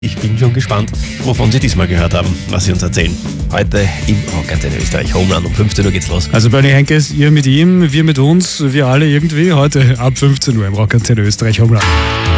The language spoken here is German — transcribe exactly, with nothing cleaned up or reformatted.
Ich bin schon gespannt, wovon Sie diesmal gehört haben, was Sie uns erzählen. Heute im Rockantenne Österreich Homeland um fünfzehn Uhr geht's los. Also Bernie Henkes, ihr mit ihm, wir mit uns, wir alle irgendwie heute ab fünfzehn Uhr im Rockantenne Österreich Homeland.